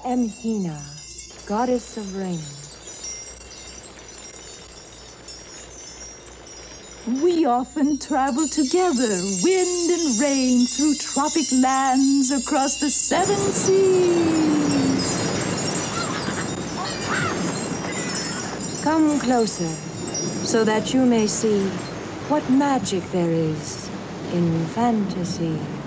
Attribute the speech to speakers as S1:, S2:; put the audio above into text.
S1: am Hina, goddess of rain.
S2: We often travel together, wind and rain, through tropic lands across the 7 seas.
S1: Come closer, so that you may see what magic there is in fantasy.